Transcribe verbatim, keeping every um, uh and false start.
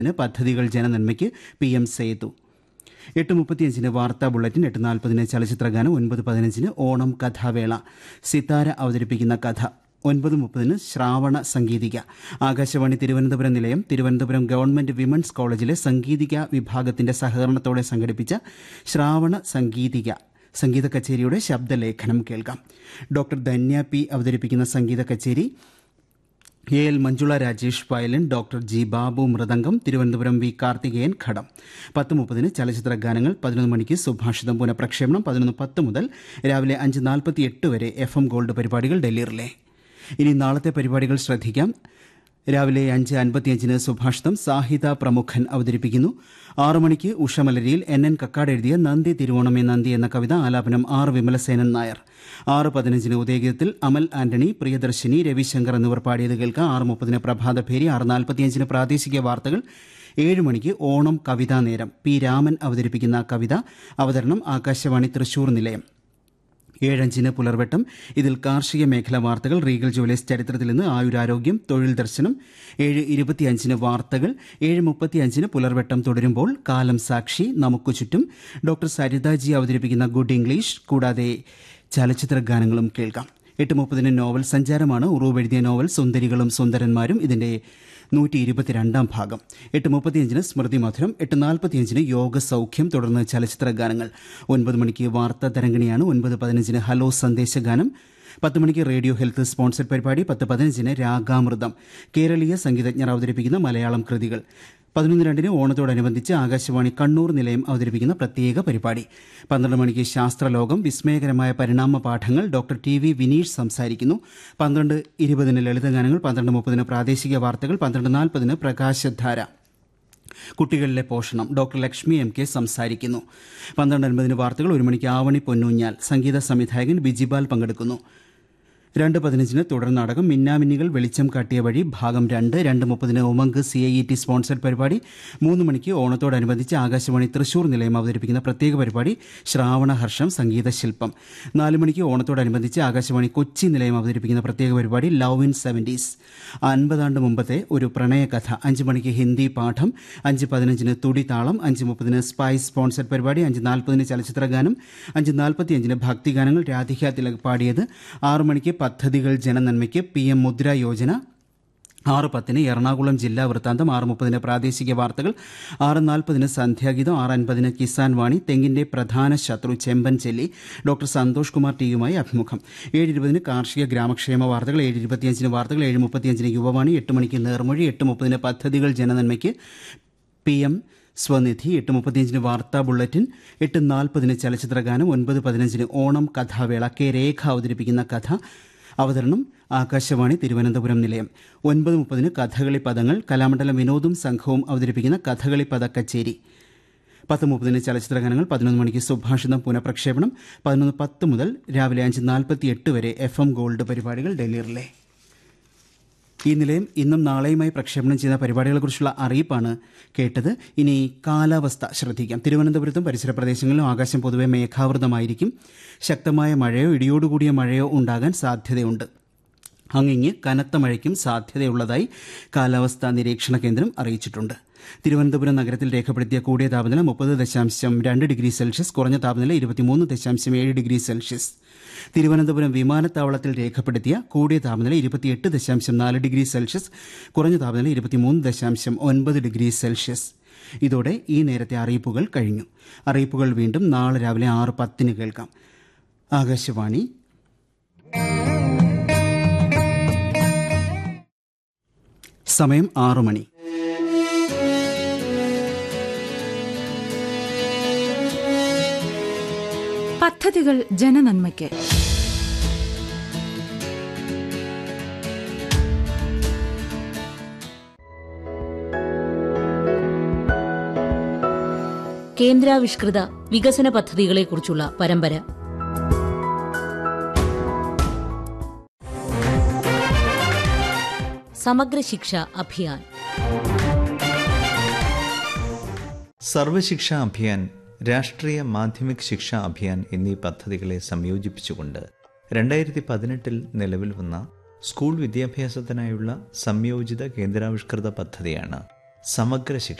പദ്ധതികൾ ജനനന്മയ്ക്ക് P M Sethu. എട്ട് മുപ്പത്തിയഞ്ചിന് വാർത്താ ബുള്ളറ്റിൻ, എട്ട് നാൽപ്പതിന് ചലച്ചിത്രഗാനം, ഒൻപത് പതിനഞ്ചിന് ഓണം കഥാവേള, സിതാര അവതരിപ്പിക്കുന്ന കഥ, ഒൻപത് മുപ്പതിന് ശ്രാവണ സംഗീതിക. ആകാശവാണി തിരുവനന്തപുരം നിലയം തിരുവനന്തപുരം ഗവൺമെന്റ് വിമൻസ് കോളേജിലെ സംഗീതിക വിഭാഗത്തിന്റെ സഹകരണത്തോടെ സംഘടിപ്പിച്ച ശ്രാവണ സംഗീതിക സംഗീത കച്ചേരിയുടെ ശബ്ദലേഖനം കേൾക്കാം. ഡോക്ടർ ധന്യ പി അവതരിപ്പിക്കുന്ന സംഗീത കച്ചേരി, A L Manjula Rajesh violin, doctor G Babu mridangam, Thiruvananthapuram V Karthikeyan ഘടം. പത്ത് മുപ്പതിന് ചലച്ചിത്ര ഗാനങ്ങൾ, പതിനൊന്ന് മണിക്ക് സുഭാഷിതം പുനഃപ്രക്ഷേപണം, പതിനൊന്ന് പത്ത് മുതൽ രാവിലെ അഞ്ച് നാൽപ്പത്തി എട്ട് വരെ എഫ് എം ഗോൾഡ് പരിപാടികൾ ഡൽഹി റിലേ. ഇനി നാളത്തെ പരിപാടികൾ ശ്രദ്ധിക്കാം. രാവിലെ അഞ്ച് അൻപത്തിയഞ്ചിന് സുഭാഷിതം, സാഹിത പ്രമുഖൻ അവതരിപ്പിക്കുന്നു. ആറു മണിക്ക് ഉഷമലരിയിൽ എൻ എൻ കക്കാട് എഴുതിയ നന്ദി തിരുവോണമേ നന്ദി എന്ന കവിത, ആലാപനം ആർ വിമലസേനൻ നായർ. ആറ് പതിനഞ്ചിന് ഉദയഗീതത്തിൽ അമൽ ആന്റണി, പ്രിയദർശിനി, രവിശങ്കർ എന്നിവർ പാടിയത് കേൾക്കാം. ആറ് മുപ്പതിന് പ്രഭാതഭേരി, ആറ് നാൽപ്പത്തിയഞ്ചിന് പ്രാദേശിക വാർത്തകൾ. ഏഴ് മണിക്ക് ഓണം കവിതാ നേരം, പി രാമൻ അവതരിപ്പിക്കുന്ന കവിത, അവതരണം ആകാശവാണി തൃശൂർ നിലയം. ഏഴഞ്ചിന് പുലർവെട്ടം, ഇതിൽ കാർഷിക മേഖലാ വാർത്തകൾ, റീഗൽ ജുവലേഴ്സ് ചരിത്രത്തിൽ നിന്ന്, ആയുരാരോഗ്യം, തൊഴിൽ ദർശനം. ഏഴ് ഇരുപത്തിയഞ്ചിന് വാർത്തകൾ. ഏഴ് മുപ്പത്തിയഞ്ചിന് പുലർവെട്ടം തുടരുമ്പോൾ കാലം സാക്ഷി, നമുക്ക് ചുറ്റും, ഡോക്ടർ സരിതാജി അവതരിപ്പിക്കുന്ന ഗുഡ് ഇംഗ്ലീഷ്, കൂടാതെ ചലച്ചിത്ര ഗാനങ്ങളും കേൾക്കാം. എട്ട് മുപ്പതിന് നോവൽ സഞ്ചാരമാണ്. ഉറൂബ് എഴുതിയ നോവൽ സുന്ദരികളും സുന്ദരന്മാരും, ഇതിന്റെ നൂറ്റി ഇരുപത്തിരണ്ടാം ഭാഗം. എട്ട് മുപ്പത്തിയഞ്ചിന് സ്മൃതി മധുരം, എട്ട് നാൽപ്പത്തിയഞ്ചിന് യോഗ സൗഖ്യം, തുടർന്ന് ചലച്ചിത്ര ഗാനങ്ങൾ. ഒൻപത് മണിക്ക് വാർത്താ തരംഗിണിയാണ്. ഒൻപത് പതിനഞ്ചിന് ഹലോ സന്ദേശഗാനം. പത്ത് മണിക്ക് റേഡിയോ ഹെൽത്ത് സ്പോൺസർഡ് പരിപാടി. പത്ത് പതിനഞ്ചിന് രാഗാമൃതം, കേരളീയ സംഗീതജ്ഞർ അവതരിപ്പിക്കുന്ന മലയാളം കൃതികൾ. പതിനൊന്ന് രണ്ടിന് ഓണത്തോടനുബന്ധിച്ച് ആകാശവാണി കണ്ണൂർ നിലയം അവതരിപ്പിക്കുന്ന പ്രത്യേക പരിപാടി. പന്ത്രണ്ട് മണിക്ക് ശാസ്ത്രലോകം, വിസ്മയകരമായ പരിണാമ പാഠങ്ങൾ, ഡോക്ടർ ടി വി വിനീഷ് സംസാരിക്കുന്നു. പന്ത്രണ്ട് ഇരുപതിന് ലളിതഗാനങ്ങൾ, പന്ത്രണ്ട് മുപ്പതിന് പ്രാദേശിക വാർത്തകൾ, പന്ത്രണ്ട് നാൽപ്പതിന് പ്രകാശധാര, കുട്ടികളിലെ പോഷണം, ഡോക്ടർ ലക്ഷ്മി എം കെ സംസാരിക്കുന്നു. പന്ത്രണ്ട് അൻപതിന് വാർത്തകൾ. ഒരു മണിക്ക് ആവണി പൊന്നൂഞ്ഞാൽ, സംഗീത സംവിധായകൻ ബിജിബാൽ പങ്കെടുക്കുന്നു. രണ്ട് പതിനഞ്ചിന് തുടർ നാടകം മിന്നാമിന്നികൾ വെളിച്ചം കാട്ടിയ വഴി ഭാഗം രണ്ട്. രണ്ട് മുപ്പതിന് Umang C I E T sponsored പരിപാടി. മൂന്ന് മണിക്ക് ഓണത്തോടനുബന്ധിച്ച് ആകാശവാണി തൃശൂർ നിലയം അവതരിപ്പിക്കുന്ന പ്രത്യേക പരിപാടി ശ്രാവണഹർഷം സംഗീത ശില്പം. നാല് മണിക്ക് ഓണത്തോടനുബന്ധിച്ച് ആകാശവാണി കൊച്ചി നിലയം അവതരിപ്പിക്കുന്ന പ്രത്യേക പരിപാടി ലവ് ഇൻ സെവൻറ്റീസ്, അൻപതാണ്ട് മുമ്പത്തെ ഒരു പ്രണയകഥ. അഞ്ച് മണിക്ക് ഹിന്ദി പാഠം. അഞ്ച് പതിനഞ്ചിന് തുടിതാളം. അഞ്ച് മുപ്പതിന് സ്പൈസ് സ്പോൺസർഡ് പരിപാടി. അഞ്ച് നാൽപ്പതിന് ചലച്ചിത്ര ഗാനം. അഞ്ച് നാൽപ്പത്തിയഞ്ചിന് ഭക്തിഗാനങ്ങൾ, രാധിക തിലക് പാടിയത്. ആറു മണിക്ക് പദ്ധതികൾ ജനനന്മയ്ക്ക് പി എം മുദ്ര യോജന. ആറ് പത്തിന് എറണാകുളം ജില്ലാ വൃത്താന്തം. ആറ് മുപ്പതിന് പ്രാദേശിക വാർത്തകൾ. ആറ് നാൽപ്പതിന് സന്ധ്യാഗീതം. ആറ് അൻപതിന് കിസാൻ വാണി, തെങ്ങിന്റെ പ്രധാന ശത്രു ചെമ്പൻ ചെല്ലി, ഡോക്ടർ സന്തോഷ് കുമാർ ടിയുമായി അഭിമുഖം. ഏഴ് ഇരുപതിന് കാർഷിക ഗ്രാമക്ഷേമ വാർത്തകൾ. ഏഴ് ഇരുപത്തിയഞ്ചിന് വാർത്തകൾ. ഏഴ് മുപ്പത്തിയഞ്ചിന് യുവവാണി. എട്ട് മണിക്ക് നേർമൊഴി. എട്ട് മുപ്പതിന് പദ്ധതികൾ ജനനന്മയ്ക്ക് പി എം സ്വനിധി. എട്ട് മുപ്പത്തിയഞ്ചിന് വാർത്താ ബുള്ളറ്റിൻ. എട്ട് നാൽപ്പതിന് ചലച്ചിത്ര ഗാനം. ഒൻപത് പതിനഞ്ചിന് ഓണം കഥാവേള, കെ രേഖ അവതരിപ്പിക്കുന്ന കഥ, അവതരണം ആകാശവാണി തിരുവനന്തപുരം നിലയം. ഒൻപത് മുപ്പതിന് കഥകളി പദങ്ങൾ, കലാമണ്ഡലം വിനോദും സംഘവും അവതരിപ്പിക്കുന്ന കഥകളി പദ കച്ചേരി. പത്ത് മുപ്പതിന് ചലച്ചിത്ര ഗാനങ്ങൾ. പതിനൊന്ന് മണിക്ക് സുഭാഷിതം പുനഃപ്രക്ഷേപണം. പതിനൊന്ന് പത്ത് മുതൽ രാവിലെ അഞ്ച് നാൽപ്പത്തി എട്ട് വരെ എഫ് എം ഗോൾഡ് പരിപാടികൾ ഡൽഹി റിലേ. ഈ നിലയം ഇന്നും നാളെയുമായി പ്രക്ഷേപണം ചെയ്യുന്ന പരിപാടികളെക്കുറിച്ചുള്ള അറിയിപ്പാണ് കേട്ടത്. ഇനി കാലാവസ്ഥ ശ്രദ്ധിക്കാം. തിരുവനന്തപുരത്തും പരിസര പ്രദേശങ്ങളിലും ആകാശം പൊതുവെ മേഘാവൃതമായിരിക്കും. ശക്തമായ മഴയോ ഇടിയോടുകൂടിയ മഴയോ ഉണ്ടാകാൻ സാധ്യതയുണ്ട്. അങ്ങിങ്ങ് കനത്ത മഴയ്ക്കും സാധ്യതയുള്ളതായി കാലാവസ്ഥാ നിരീക്ഷണ കേന്ദ്രം അറിയിച്ചിട്ടുണ്ട്. തിരുവനന്തപുരം നഗരത്തിൽ രേഖപ്പെടുത്തിയ കൂടിയ താപനില മുപ്പത് ദശാംശം രണ്ട് ഡിഗ്രി സെൽഷ്യസ്, കുറഞ്ഞ താപനില ഇരുപത്തിമൂന്ന് ദശാംശം ഏഴ് ഡിഗ്രി സെൽഷ്യസ്. തിരുവനന്തപുരം വിമാനത്താവളത്തിൽ രേഖപ്പെടുത്തിയ കൂടിയ താപനില ഇരുപത്തിയെട്ട് ദശാംശം നാല് ഡിഗ്രി സെൽഷ്യസ്, കുറഞ്ഞ താപനില ഇരുപത്തിമൂന്ന് ദശാംശം ഒൻപത് ഡിഗ്രി സെൽഷ്യസ്. ഇതോടെ ഈ നേരത്തെ അറിയിപ്പുകൾ കഴിഞ്ഞു. അറിയിപ്പുകൾ വീണ്ടും നാളെ രാവിലെ ആറ് പത്തിന് കേൾക്കാം. ആകാശവാണി. സമയം ആറു മണി. പദ്ധതികൾ ജനനന്മയ്ക്ക്. കേന്ദ്രാവിഷ്കൃത വികസന പദ്ധതികളെക്കുറിച്ചുള്ള പരമ്പര. സമഗ്ര ശിക്ഷ അഭിയാൻ. സർവശിക്ഷ അഭിയാൻ, രാഷ്ട്രീയ മാധ്യമിക് ശിക്ഷാ അഭിയാൻ എന്നീ പദ്ധതികളെ സംയോജിപ്പിച്ചുകൊണ്ട് രണ്ടായിരത്തി പതിനെട്ടിൽ നിലവിൽ വന്ന സ്കൂൾ വിദ്യാഭ്യാസത്തിനായുള്ള സംയോജിത കേന്ദ്രാവിഷ്കൃത പദ്ധതിയാണ് സമഗ്ര ശിക്ഷ